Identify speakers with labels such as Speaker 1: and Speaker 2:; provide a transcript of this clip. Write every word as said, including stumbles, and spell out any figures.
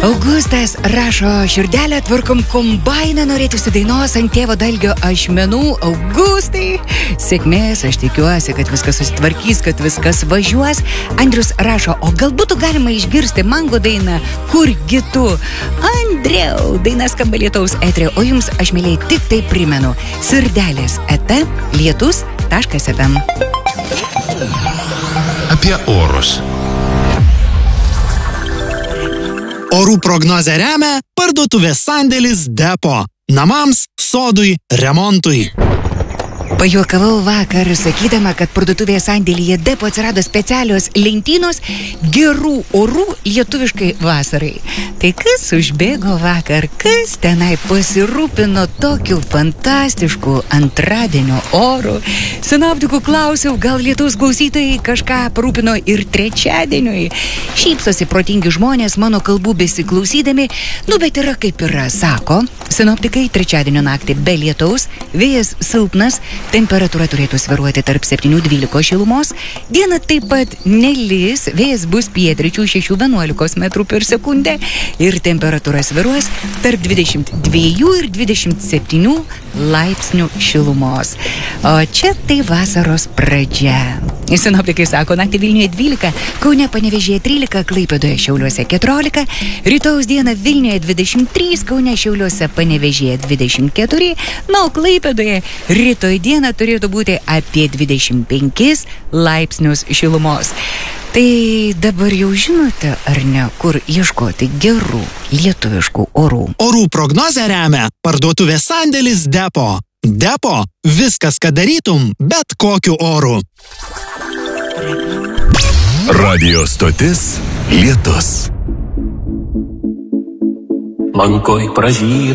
Speaker 1: Augustas rašo, širdelę tvarkom kombainą, norėtųsi dainos ant tėvo dalgio ašmenų. Augustai, sėkmės, aš tikiuosi, kad viskas susitvarkys, kad viskas važiuos. Andrius rašo, o gal būtų galima išgirsti Mango dainą Kurgi tu? Andriau, daina skamba Lietaus eteryje, o jums, aš mėliai, tik tai primenu. Sirdelės eta lietus taškas fm.
Speaker 2: Apie orus.
Speaker 3: Orų prognozę remia parduotuvės sandėlis Depo. Namams, sodui, remontui.
Speaker 1: Pajuokavau vakar, sakydama, kad parduotuvės sandėlyje Depo atsirado specialios lentynos gerų orų lietuviškai vasarai. Tai kas užbėgo vakar, kas tenai pasirūpino tokiu fantastišku antradienio oru? Sinoptikų klausiau, gal lietaus klausytojai kažką parūpino ir trečiadieniui. Šypsosi protingi žmonės mano kalbų besiklausydami, nu bet yra kaip yra, sako. Sinoptikai trečiadienio naktį be lietaus, vėjas silpnas, temperatūra turėtų svyruoti tarp septynių dvylikos šilumos, diena taip pat nelis, vėjas bus pietryčių šešių vienuolikos metrų per sekundę ir temperatūra svyruos tarp dvidešimt dviejų ir dvidešimt septynių laipsnių šilumos. O čia tai vasaros pradžia. Sinoptikai sako, naktį Vilniuje dvylika, Kaune Panevėžyje trylika, Klaipėdoje Šiauliuose keturiolika, rytojaus dieną Vilniuje dvidešimt trys, Kaune Šiauliuose Panevėžyje dvidešimt keturi, na, o Klaipėdoje rytoj dieną turėtų būti apie dvidešimt penkis laipsnius šilumos. Tai dabar jau žinote, ar ne, kur ieškoti gerų lietuviškų orų.
Speaker 3: Orų prognozę remia parduotuvės sandėlis Depo. Depo – viskas, ką darytum, bet kokiu oru.
Speaker 2: Radio stotis Lietus.
Speaker 4: Lankoj pražyra.